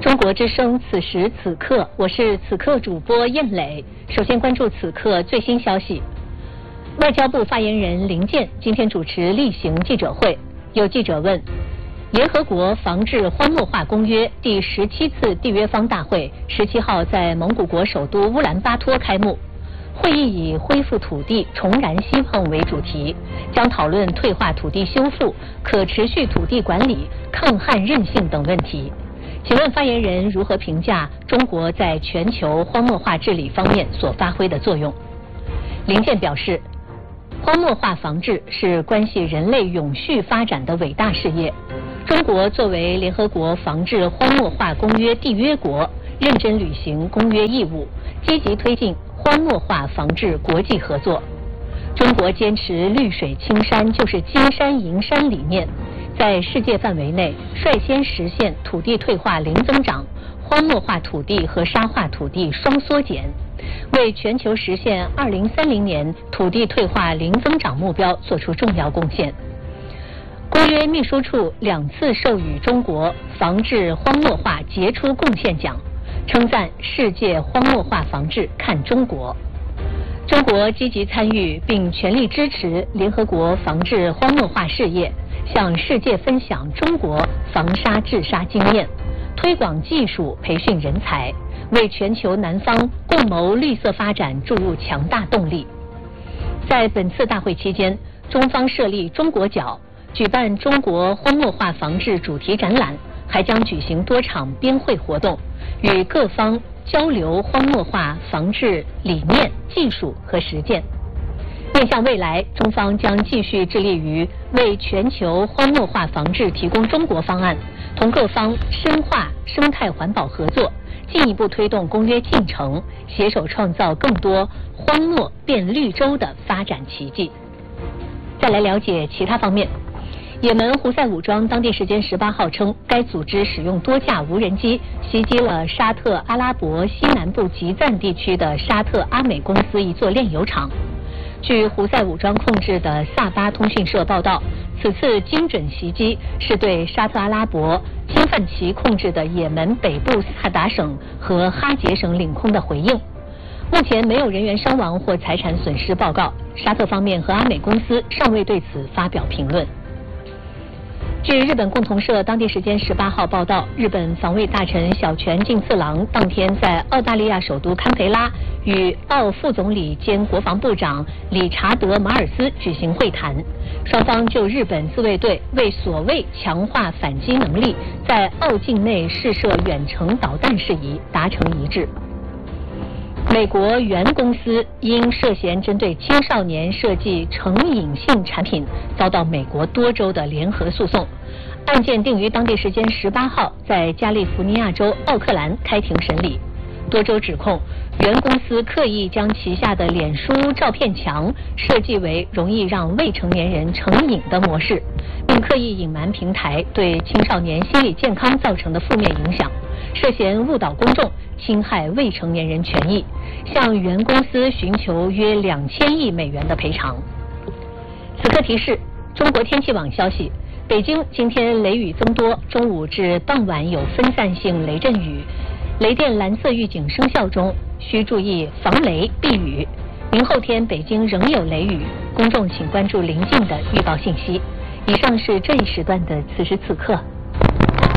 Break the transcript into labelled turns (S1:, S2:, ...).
S1: 中国之声，此时此刻，我是此刻主播燕磊。首先关注此刻最新消息。外交部发言人林健今天主持例行记者会，有记者问：联合国防治荒漠化公约第17次缔约方大会17号在蒙古国首都乌兰巴托开幕。会议以恢复土地、重燃希望为主题，将讨论退化土地修复、可持续土地管理、抗旱韧性等问题。请问发言人如何评价中国在全球荒漠化治理方面所发挥的作用？林健表示，荒漠化防治是关系人类永续发展的伟大事业。中国作为联合国防治荒漠化公约缔约国，认真履行公约义务，积极推进荒漠化防治国际合作。中国坚持绿水青山就是金山银山理念，在世界范围内率先实现土地退化零增长，荒漠化土地和沙化土地双缩减，为全球实现2030年土地退化零增长目标作出重要贡献。公约秘书处2次授予中国防治荒漠化杰出贡献奖，称赞世界荒漠化防治看中国。中国积极参与并全力支持联合国防治荒漠化事业，向世界分享中国防沙治沙经验，推广技术，培训人才，为全球南方共谋绿色发展注入强大动力。在本次大会期间，中方设立中国角，举办中国荒漠化防治主题展览，还将举行多场边会活动，与各方交流荒漠化防治理念、技术和实践。面向未来，中方将继续致力于为全球荒漠化防治提供中国方案，同各方深化生态环保合作，进一步推动公约进程，携手创造更多荒漠变绿洲的发展奇迹。再来了解其他方面。也门胡塞武装当地时间18号称，该组织使用多架无人机袭击了沙特阿拉伯西南部吉赞地区的沙特阿美公司一座炼油厂。据胡塞武装控制的萨巴通讯社报道，此次精准袭击是对沙特阿拉伯侵犯其控制的也门北部萨达省和哈杰省领空的回应。目前没有人员伤亡或财产损失报告，沙特方面和阿美公司尚未对此发表评论。据日本共同社当地时间18号报道，日本防卫大臣小泉进次郎当天在澳大利亚首都堪培拉与澳副总理兼国防部长理查德·马尔斯举行会谈，双方就日本自卫队为所谓强化反击能力，在澳境内试射远程导弹事宜达成一致。美国原公司因涉嫌针对青少年设计成瘾性产品，遭到美国多州的联合诉讼。案件定于当地时间18号在加利福尼亚州奥克兰开庭审理。多州指控原公司刻意将旗下的脸书照片墙设计为容易让未成年人成瘾的模式，并刻意隐瞒平台对青少年心理健康造成的负面影响，涉嫌误导公众，侵害未成年人权益，向原公司寻求约2000亿美元的赔偿。此刻提示：中国天气网消息，北京今天雷雨增多，中午至傍晚有分散性雷阵雨，雷电蓝色预警生效中，需注意防雷避雨。明后天北京仍有雷雨，公众请关注临近的预报信息。以上是这一时段的此时此刻。